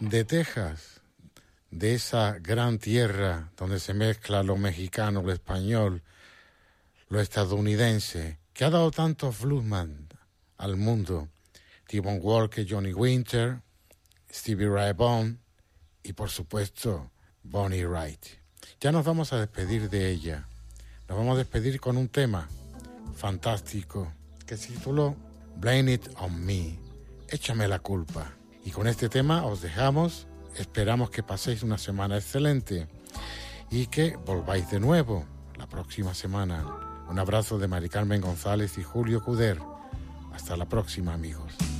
de Texas, de esa gran tierra donde se mezcla lo mexicano, lo español, lo estadounidense, que ha dado tantos bluesman al mundo. T-Bone Walker, Johnny Winter, Stevie Ray Vaughan y por supuesto Bonnie Wright. Ya nos vamos a despedir de ella. Nos vamos a despedir con un tema fantástico que se tituló Blame It On Me, échame la culpa. Y con este tema os dejamos. Esperamos que paséis una semana excelente y que volváis de nuevo la próxima semana. Un abrazo de Mari Carmen González y Julio Cuder. Hasta la próxima, amigos.